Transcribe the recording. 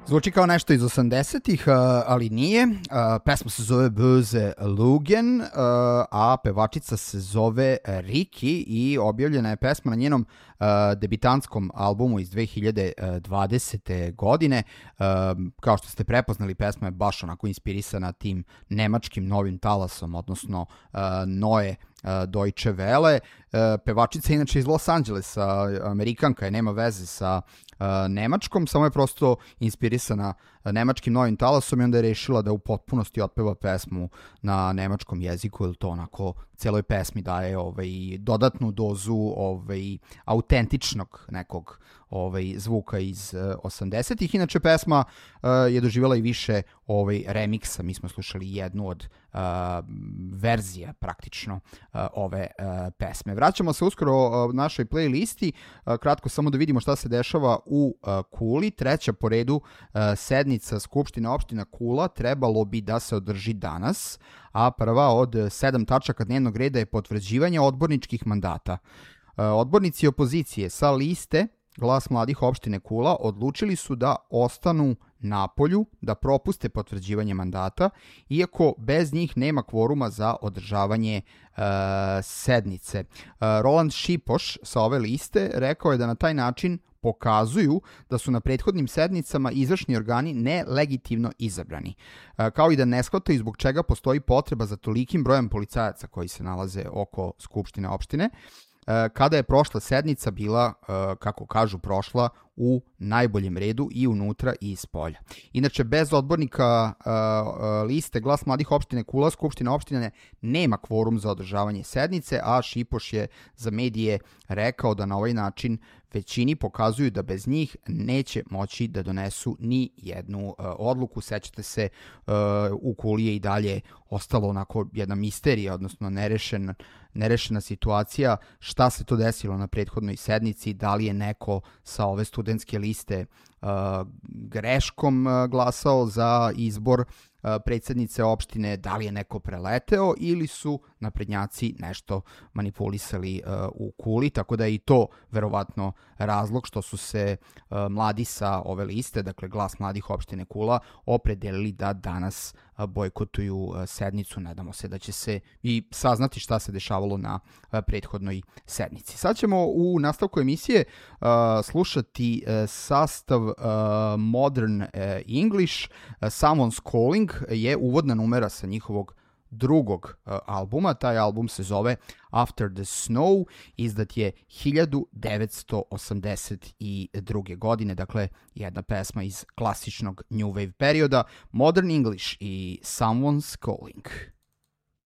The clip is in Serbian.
Zvuči kao nešto iz 80-ih, ali nije. Pesma se zove Böse Lügen, a pevačica se zove Riki i objavljena je pesma na njenom debitantskom albumu iz 2020. godine. Kao što ste prepoznali, pesma je baš onako inspirisana tim nemačkim novim talasom, odnosno Neue Deutsche Welle. Pevačica je inače iz Los Angelesa, Amerikanka je, nema veze sa Nemačkom, samo je prosto inspirisana nemačkim novim talasom i onda je rešila da u potpunosti otpeva pesmu na nemačkom jeziku, jer to onako celoj pesmi daje dodatnu dozu autentičnog nekog zvuka iz 80-ih. Inače, pesma je doživjela i više remiksa. Mi smo slušali jednu od verzija praktično ove pesme. Vraćamo se uskoro našoj playlisti. Kratko samo da vidimo šta se dešava u Kuli. Treća po redu sednica Skupštine opština Kula trebalo bi da se održi danas, a prva od 7 tačaka dnevnog reda je potvrđivanje odborničkih mandata. Odbornici opozicije sa liste Glas mladih opštine Kula odlučili su da ostanu napolju, da propuste potvrđivanje mandata, iako bez njih nema kvoruma za održavanje sednice. Roland Šipoš sa ove liste rekao je da na taj način pokazuju da su na prethodnim sednicama izvršni organi nelegitimno izabrani, kao i da ne shvataju zbog čega postoji potreba za tolikim brojem policajaca koji se nalaze oko Skupštine opštine, kada je prošla sednica bila, kako kažu, prošla u najboljem redu i unutra i iz polja. Inače, bez odbornika liste Glas mladih opštine Kula, Skupština opštine nema kvorum za održavanje sednice, a Šipoš je za medije rekao da na ovaj način većini pokazuju da bez njih neće moći da donesu ni jednu odluku. Sećate se, u Kuli je i dalje ostalo onako jedna misterija, odnosno nerešena situacija, šta se to desilo na prethodnoj sednici, da li je neko sa ove studentske liste greškom glasao za izbor predsednice opštine, da li je neko preleteo ili su naprednjaci nešto manipulisali u Kuli, tako da je i to verovatno razlog što su se mladi sa ove liste, dakle Glas mladih opštine Kula, opredelili da danas bojkotuju sednicu. Nadamo se da će se i saznati šta se dešavalo na prethodnoj sednici. Sad ćemo u nastavku emisije slušati sastav Modern English. Someone's Calling je uvodna numera sa njihovog drugog albuma. Taj album se zove After the Snow, izdat je 1982. godine, dakle jedna pesma iz klasičnog New Wave perioda. Modern English i Someone's Calling.